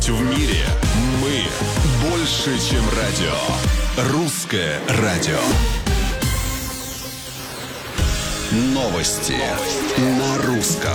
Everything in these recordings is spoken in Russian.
В мире мы больше, чем радио. Русское радио. Новости на русском.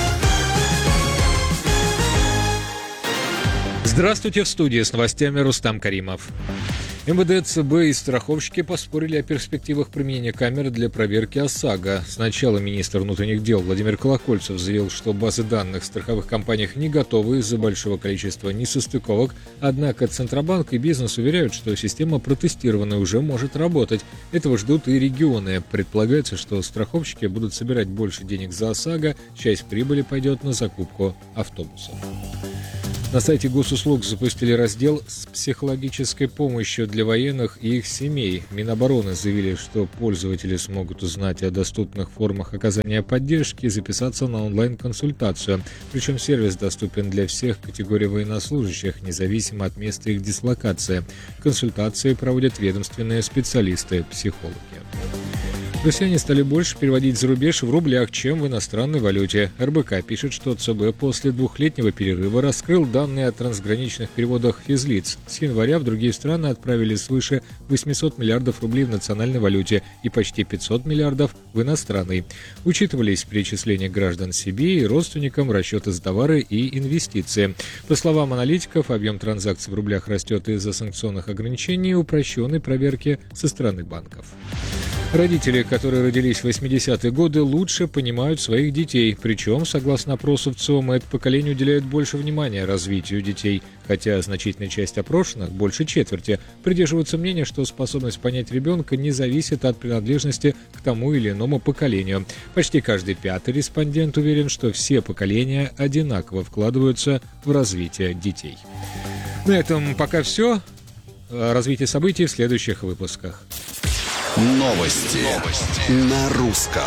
Здравствуйте, в студии с новостями Рустам Каримов. МВД, ЦБ и страховщики поспорили о перспективах применения камер для проверки ОСАГО. Сначала министр внутренних дел Владимир Колокольцев заявил, что базы данных в страховых компаниях не готовы из-за большого количества несостыковок, однако Центробанк и бизнес уверяют, что система протестированная уже может работать. Этого ждут и регионы. Предполагается, что страховщики будут собирать больше денег за ОСАГО, часть прибыли пойдет на закупку автобусов. На сайте госуслуг запустили раздел с психологической помощью для военных и их семей. Минобороны заявили, что пользователи смогут узнать о доступных формах оказания поддержки и записаться на онлайн-консультацию. Причем сервис доступен для всех категорий военнослужащих, независимо от места их дислокации. Консультации проводят ведомственные специалисты, психологи. Россияне стали больше переводить за рубеж в рублях, чем в иностранной валюте. РБК пишет, что ЦБ после двухлетнего перерыва раскрыл данные о трансграничных переводах физлиц. С января в другие страны отправили свыше 800 миллиардов рублей в национальной валюте и почти 500 миллиардов в иностранной. Учитывались перечисления граждан себе и родственникам, расчеты за товары и инвестиции. По словам аналитиков, объем транзакций в рублях растет из-за санкционных ограничений и упрощенной проверки со стороны банков. Родители, которые родились в 80-е годы, лучше понимают своих детей. Причем, согласно опросу ВЦИОМа, это поколение уделяет больше внимания развитию детей. Хотя значительная часть опрошенных, больше четверти, придерживаются мнения, что способность понять ребенка не зависит от принадлежности к тому или иному поколению. Почти каждый пятый респондент уверен, что все поколения одинаково вкладываются в развитие детей. На этом пока все. Развитие событий в следующих выпусках. Новости на русском.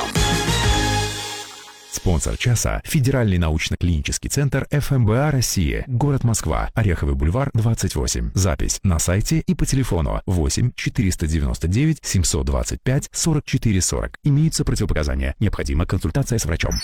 Спонсор часа – Федеральный научно-клинический центр ФМБА России, город Москва, Ореховый бульвар, 28. Запись на сайте и по телефону 8 499 725 44 40. Имеются противопоказания. Необходима консультация с врачом.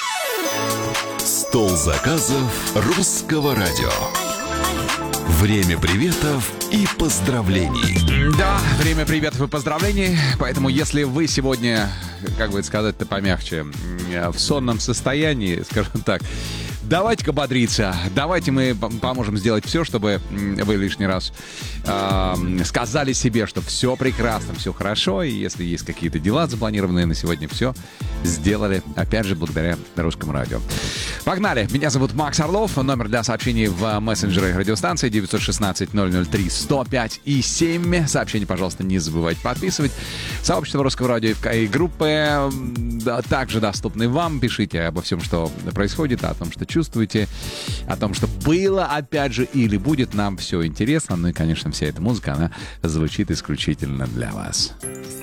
Стол заказов русского радио. Время приветов и поздравлений. Да, время приветов и поздравлений. Поэтому, если вы сегодня, как бы сказать-то помягче, в сонном состоянии, скажем так, давайте-ка бодриться. Давайте мы поможем сделать все, чтобы вы лишний раз сказали себе, что все прекрасно, все хорошо. И если есть какие-то дела запланированные на сегодня, все сделали, опять же, благодаря Русскому радио. Погнали! Меня зовут Макс Орлов. Номер для сообщений в мессенджерах радиостанции 916-003-105 и 7. Сообщения, пожалуйста, не забывайте подписывать. Сообщество Русского радио и группы также доступны вам. Пишите обо всем, что происходит, о том, что чувствуете, о том, что было, опять же, или будет. Нам все интересно. Ну и, конечно, вся эта музыка, она звучит исключительно для вас.